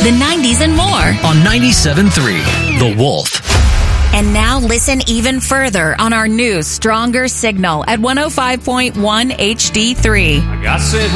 the 90s, and more. On 97.3, The Wolf. And now listen even further on our new, stronger signal at 105.1 HD3. I got sent